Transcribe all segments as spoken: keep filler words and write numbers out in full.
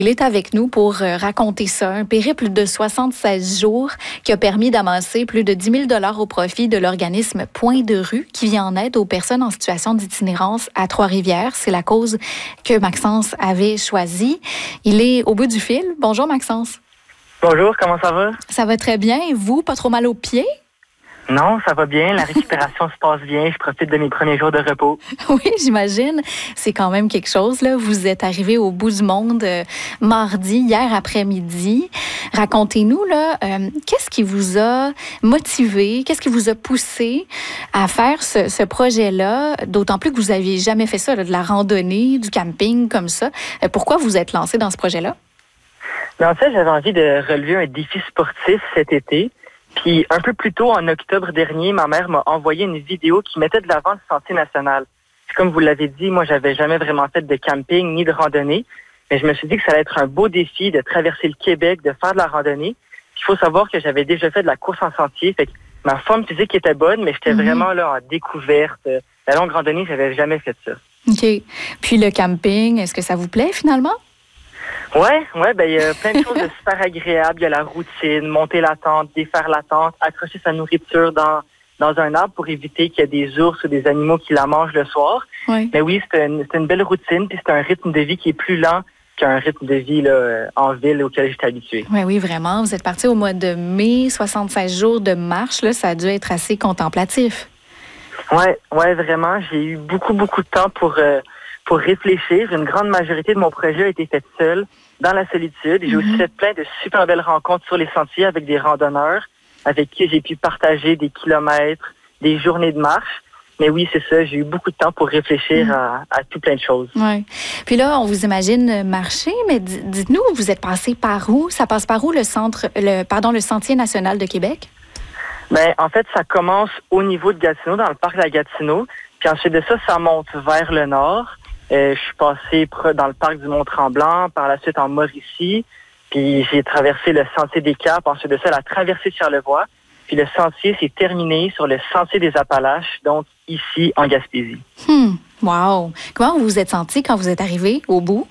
Il est avec nous pour raconter ça, un périple de soixante-seize jours qui a permis d'amasser plus de dix mille dollars au profit de l'organisme Point de rue qui vient en aide aux personnes en situation d'itinérance à Trois-Rivières. C'est la cause que Maxence avait choisie. Il est au bout du fil. Bonjour Maxence. Bonjour, comment ça va? Ça va très bien. Et vous, pas trop mal aux pieds? Non, ça va bien. La récupération se passe bien. Je profite de mes premiers jours de repos. Oui, j'imagine. C'est quand même quelque chose, là. Vous êtes arrivé au bout du monde euh, mardi, hier après-midi. Racontez-nous, là, euh, qu'est-ce qui vous a motivé, qu'est-ce qui vous a poussé à faire ce, ce projet-là, d'autant plus que vous n'aviez jamais fait ça, là, de la randonnée, du camping comme ça. Euh, pourquoi vous êtes lancé dans ce projet-là? Mais en fait, j'avais envie de relever un défi sportif cet été. Puis un peu plus tôt, en octobre dernier, ma mère m'a envoyé une vidéo qui mettait de l'avant le Sentier national. Puis comme vous l'avez dit, moi, j'avais jamais vraiment fait de camping ni de randonnée. Mais je me suis dit que ça allait être un beau défi de traverser le Québec, de faire de la randonnée. Puis il faut savoir que j'avais déjà fait de la course en sentier. Fait que ma forme physique était bonne, mais j'étais mm-hmm. vraiment là en découverte. La longue randonnée, j'avais jamais fait ça. OK. Puis le camping, est-ce que ça vous plaît finalement? Ouais, ouais, ben il y a plein de choses de super agréables. Il y a la routine, monter la tente, défaire la tente, accrocher sa nourriture dans dans un arbre pour éviter qu'il y ait des ours ou des animaux qui la mangent le soir. Oui. Mais oui, c'est une, c'est une belle routine, puis c'est un rythme de vie qui est plus lent qu'un rythme de vie là, en ville auquel j'étais habitué. Oui, oui, vraiment. Vous êtes parti au mois de mai, soixante-seize jours de marche, là, ça a dû être assez contemplatif. Ouais, ouais, vraiment. J'ai eu beaucoup, beaucoup de temps pour euh, pour réfléchir. Une grande majorité de mon projet a été faite seule, dans la solitude. Et j'ai mm-hmm. aussi fait plein de super belles rencontres sur les sentiers avec des randonneurs avec qui j'ai pu partager des kilomètres, des journées de marche. Mais oui, c'est ça, j'ai eu beaucoup de temps pour réfléchir mm. à, à tout plein de choses. Oui. Puis là, on vous imagine marcher, mais d- dites-nous, vous êtes passé par où? Ça passe par où le centre, le pardon, le Sentier national de Québec? Ben, en fait, ça commence au niveau de Gatineau, dans le parc de la Gatineau. Puis ensuite de ça, ça monte vers le nord. Euh, je suis passé dans le parc du Mont-Tremblant, par la suite en Mauricie, puis j'ai traversé le Sentier des Caps, ensuite de ça, la traversée de Charlevoix, puis le sentier s'est terminé sur le Sentier des Appalaches, donc ici, en Gaspésie. Hmm. Wow! Comment vous vous êtes senti quand vous êtes arrivé au bout?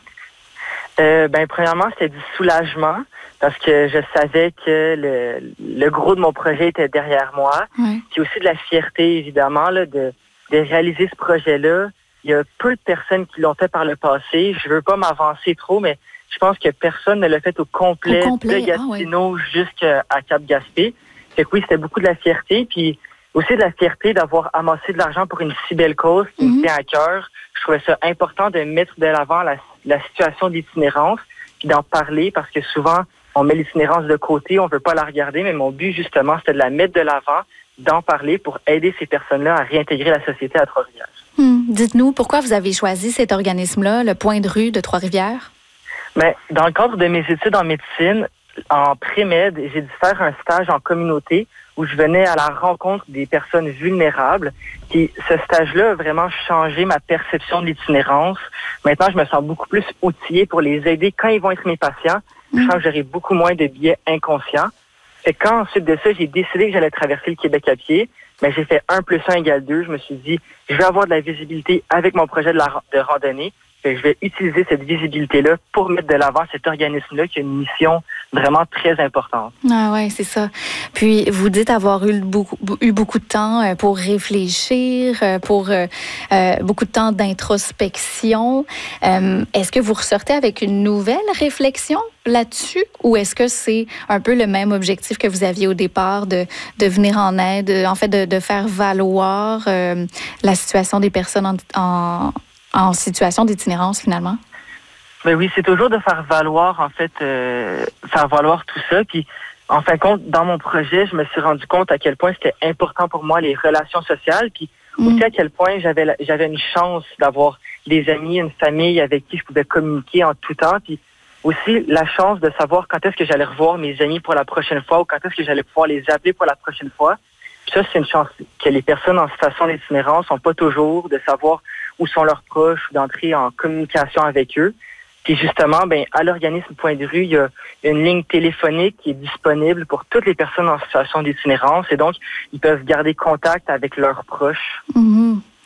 Euh, ben, premièrement, c'était du soulagement, parce que je savais que le, le gros de mon projet était derrière moi, oui. Puis aussi de la fierté, évidemment, là, de, de réaliser ce projet-là. Il y a peu de personnes qui l'ont fait par le passé. Je veux pas m'avancer trop, mais je pense que personne ne l'a fait au complet, au complet. de Gatineau ah, oui. jusqu'à Cap-Gaspé. Fait que oui, c'était beaucoup de la fierté. Puis aussi de la fierté d'avoir amassé de l'argent pour une si belle cause qui mm-hmm. me tient à cœur. Je trouvais ça important de mettre de l'avant la, la situation d'itinérance puis d'en parler parce que souvent, on met l'itinérance de côté, on veut pas la regarder, mais mon but, justement, c'était de la mettre de l'avant, d'en parler pour aider ces personnes-là à réintégrer la société à Trois-Rivières. Hum, dites-nous, pourquoi vous avez choisi cet organisme-là, le Point de rue de Trois-Rivières? Bien, dans le cadre de mes études en médecine, en pré-med, j'ai dû faire un stage en communauté où je venais à la rencontre des personnes vulnérables. Puis ce stage-là a vraiment changé ma perception de l'itinérance. Maintenant, je me sens beaucoup plus outillée pour les aider quand ils vont être mes patients. Je sens que j'aurai beaucoup moins de biais inconscients. Et quand ensuite de ça, j'ai décidé que j'allais traverser le Québec à pied, mais j'ai fait un plus un égale deux. Je me suis dit, je vais avoir de la visibilité avec mon projet de, la, de randonnée. Et je vais utiliser cette visibilité-là pour mettre de l'avant cet organisme-là qui a une mission vraiment très importante. Ah ouais, c'est ça. Puis, vous dites avoir eu beaucoup, eu beaucoup de temps pour réfléchir, pour euh, beaucoup de temps d'introspection. Euh, est-ce que vous ressortez avec une nouvelle réflexion là-dessus ou est-ce que c'est un peu le même objectif que vous aviez au départ de, de venir en aide, en fait, de, de faire valoir euh, la situation des personnes en, en en situation d'itinérance, finalement? Ben oui, c'est toujours de faire valoir, en fait, euh, faire valoir tout ça. Puis, en fin de compte, dans mon projet, je me suis rendu compte à quel point c'était important pour moi, les relations sociales. Puis, mm. aussi à quel point j'avais j'avais une chance d'avoir des amis, une famille avec qui je pouvais communiquer en tout temps. Puis, aussi la chance de savoir quand est-ce que j'allais revoir mes amis pour la prochaine fois ou quand est-ce que j'allais pouvoir les appeler pour la prochaine fois. Puis ça, c'est une chance que les personnes en situation d'itinérance n'ont pas toujours, de savoir où sont leurs proches, ou d'entrer en communication avec eux. Puis justement, ben à l'organisme Point de rue, il y a une ligne téléphonique qui est disponible pour toutes les personnes en situation d'itinérance et donc ils peuvent garder contact avec leurs proches. Mm-hmm.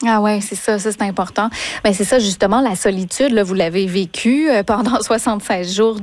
Ah ouais, c'est ça, ça c'est important. Ben c'est ça justement, la solitude, là, vous l'avez vécu pendant soixante-seize jours